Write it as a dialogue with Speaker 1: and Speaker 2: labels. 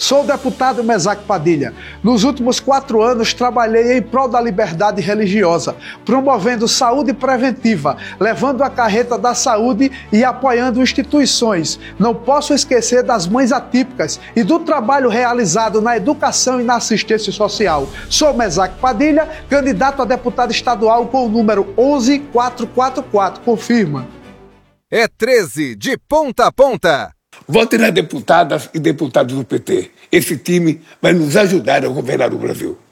Speaker 1: Sou o deputado Mesaque Padilha. Nos últimos 4 anos, trabalhei em prol da liberdade religiosa, promovendo saúde preventiva, levando a carreta da saúde e apoiando instituições. Não posso esquecer das mães atípicas e do trabalho realizado na educação e na assistência social. Sou Mesaque Padilha, candidato a deputado estadual com o número 11444. Confirma.
Speaker 2: É 13 de ponta a ponta.
Speaker 3: Vote nas deputadas e deputados do PT. Esse time vai nos ajudar a governar o Brasil.